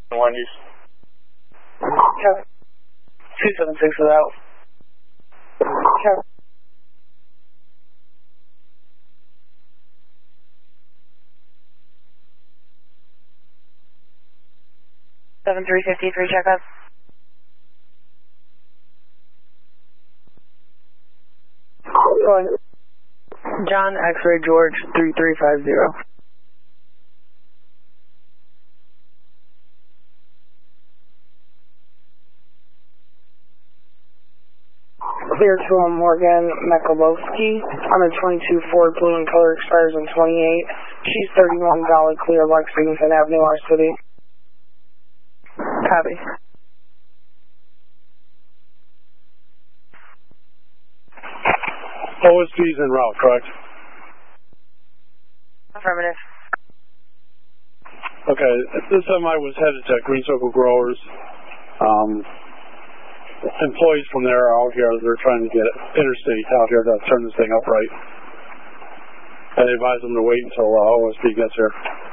Wendy's. Okay. 276 is out. Okay. 7353 checkup. John X-ray George 3350. Clear to Morgan Mikulovsky on the 22 Ford blue and color, expires on 28. She's 31 valid, clear, Lexington Avenue, our city. Copy. OSP's en route, correct? Affirmative. Okay, this time I was headed to Green Circle Growers. Employees from there are out here. They're trying to get interstate out here to turn this thing upright. And they advise them to wait until OSP gets here.